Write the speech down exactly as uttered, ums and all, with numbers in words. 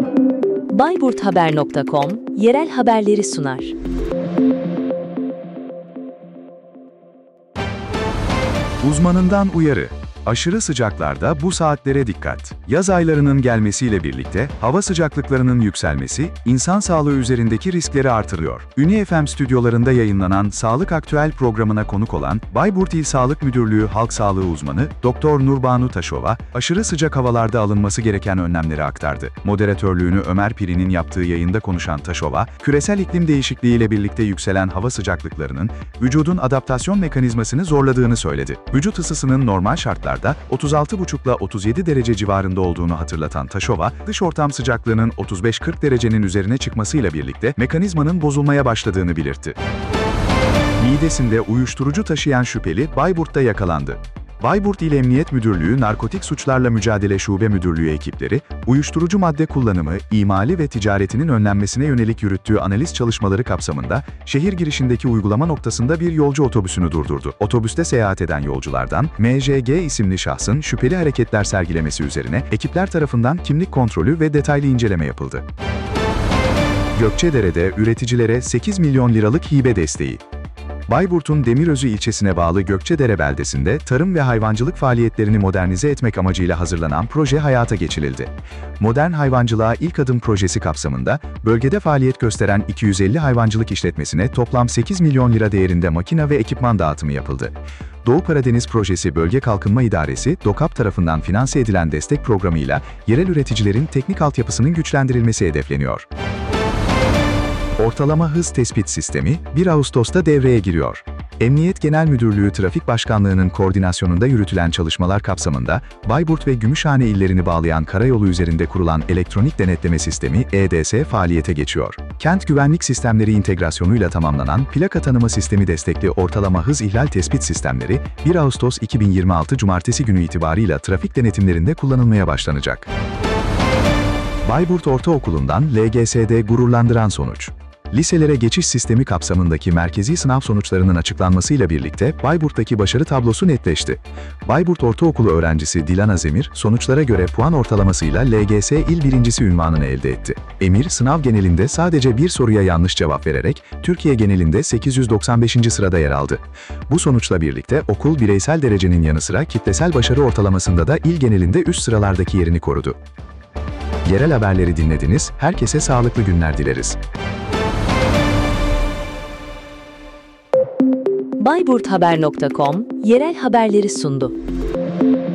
bayburthaber nokta com yerel haberleri sunar. Uzmanından uyarı. Aşırı sıcaklarda bu saatlere dikkat. Yaz aylarının gelmesiyle birlikte hava sıcaklıklarının yükselmesi insan sağlığı üzerindeki riskleri artırıyor. Ünye F M stüdyolarında yayınlanan Sağlık Aktüel programına konuk olan Bayburt İl Sağlık Müdürlüğü Halk Sağlığı uzmanı Doktor Nurbanu Taşova, aşırı sıcak havalarda alınması gereken önlemleri aktardı. Moderatörlüğünü Ömer Piri'nin yaptığı yayında konuşan Taşova, küresel iklim değişikliğiyle birlikte yükselen hava sıcaklıklarının vücudun adaptasyon mekanizmasını zorladığını söyledi. Vücut ısısının normal şartlarda otuz altı buçuk ile otuz yedi derece civarında olduğunu hatırlatan Taşova, dış ortam sıcaklığının otuz beş kırk derecenin üzerine çıkmasıyla birlikte mekanizmanın bozulmaya başladığını belirtti. Midesinde uyuşturucu taşıyan şüpheli Bayburt'ta yakalandı. Bayburt İl Emniyet Müdürlüğü Narkotik Suçlarla Mücadele Şube Müdürlüğü ekipleri, uyuşturucu madde kullanımı, imali ve ticaretinin önlenmesine yönelik yürüttüğü analiz çalışmaları kapsamında şehir girişindeki uygulama noktasında bir yolcu otobüsünü durdurdu. Otobüste seyahat eden yolculardan M J G isimli şahsın şüpheli hareketler sergilemesi üzerine ekipler tarafından kimlik kontrolü ve detaylı inceleme yapıldı. Gökçedere'de üreticilere sekiz milyon liralık hibe desteği. Bayburt'un Demirözü ilçesine bağlı Gökçedere beldesinde tarım ve hayvancılık faaliyetlerini modernize etmek amacıyla hazırlanan proje hayata geçirildi. Modern Hayvancılığa İlk Adım projesi kapsamında bölgede faaliyet gösteren iki yüz elli hayvancılık işletmesine toplam sekiz milyon lira değerinde makine ve ekipman dağıtımı yapıldı. Doğu Karadeniz Projesi Bölge Kalkınma İdaresi, DOKAP tarafından finanse edilen destek programıyla yerel üreticilerin teknik altyapısının güçlendirilmesi hedefleniyor. Ortalama hız tespit sistemi bir Ağustos'ta devreye giriyor. Emniyet Genel Müdürlüğü Trafik Başkanlığı'nın koordinasyonunda yürütülen çalışmalar kapsamında Bayburt ve Gümüşhane illerini bağlayan karayolu üzerinde kurulan elektronik denetleme sistemi E D S faaliyete geçiyor. Kent güvenlik sistemleri integrasyonuyla tamamlanan plaka tanıma sistemi destekli ortalama hız ihlal tespit sistemleri bir Ağustos iki bin yirmi altı Cumartesi günü itibarıyla trafik denetimlerinde kullanılmaya başlanacak. Bayburt Ortaokulu'ndan L G S'de gururlandıran sonuç. Liselere geçiş sistemi kapsamındaki merkezi sınav sonuçlarının açıklanmasıyla birlikte Bayburt'taki başarı tablosu netleşti. Bayburt Ortaokulu öğrencisi Dilan Azemir, sonuçlara göre puan ortalamasıyla L G S İl Birincisi unvanını elde etti. Emir, sınav genelinde sadece bir soruya yanlış cevap vererek Türkiye genelinde sekiz yüz doksan beşinci sırada yer aldı. Bu sonuçla birlikte okul bireysel derecenin yanı sıra kitlesel başarı ortalamasında da il genelinde üst sıralardaki yerini korudu. Yerel haberleri dinlediniz, herkese sağlıklı günler dileriz. bayburthaber nokta com yerel haberleri sundu.